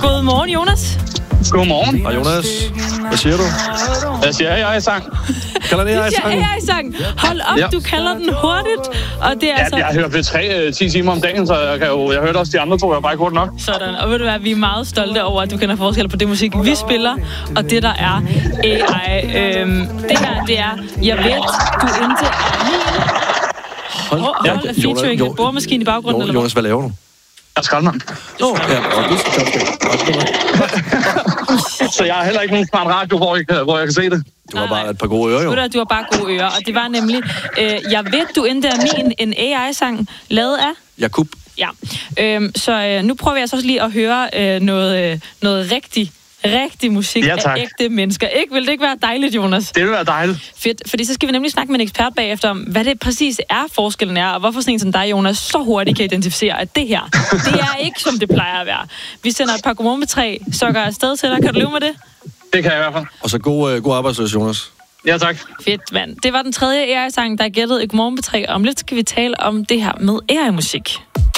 Godmorgen, Jonas. Godmorgen. Og Jonas, hvad siger du? Jeg siger AI-sang. Kalder det AI-sang? AI-sang. Hold op, ja. Du kalder den hurtigt. Og det er altså... Jeg har hørt det 10 timer om dagen, så jeg hørte også de andre to, jeg bare ikke hurtigt nok. Sådan, og ved du hvad, vi er meget stolte over, at du kender forskel på det musik, vi spiller, og det, der er AI. Det her, det er, jeg ved, du ikke er min. Hold af featuring, en boremaskine i baggrunden, eller Jonas, hvad laver du? Jeg er skraldmand. Og du skal så jeg har heller ikke nogen smart radio, hvor jeg kan se det. Du har bare et par gode ører, jo. Du har bare gode ører, og det var nemlig, jeg ved, du ikke er min, en AI-sang, lavet af... Jakub. Ja, så nu prøver jeg så også lige at høre noget rigtig musik af ægte mennesker. Vil det ikke være dejligt, Jonas? Det vil være dejligt. Fedt, fordi så skal vi nemlig snakke med en ekspert bagefter om, hvad det præcis er, forskellen er, og hvorfor sådan en som dig, Jonas, så hurtigt kan identificere, at det her, det er ikke, som det plejer at være. Vi sender et par godmorgen med 3 sokker afsted til dig. Kan du leve med det? Det kan jeg i hvert fald. Og så god arbejdsløs, Jonas. Ja, tak. Fedt, mand. Det var den 3. AI-sang, der gættede et godmorgen med 3. Om lidt skal vi tale om det her med AI-musik.